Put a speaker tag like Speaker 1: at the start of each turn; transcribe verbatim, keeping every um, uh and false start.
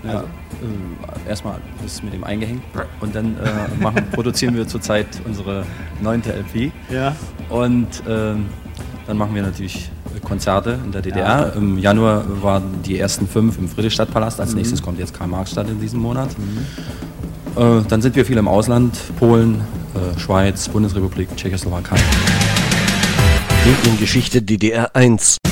Speaker 1: Ja, also, äh, erstmal ist mit dem eingehängt und dann äh, machen, produzieren wir zurzeit unsere neunte L P.
Speaker 2: Ja.
Speaker 1: Und äh, dann machen wir natürlich Konzerte in der D D R. Ja. Im Januar waren die ersten fünf im Friedrichstadtpalast. Als mhm. nächstes kommt jetzt Karl-Marx-Stadt in diesem Monat. Mhm. Äh, dann sind wir viel im Ausland, Polen, äh, Schweiz, Bundesrepublik, Tschechoslowakei.
Speaker 3: Mediengeschichte D D R eins.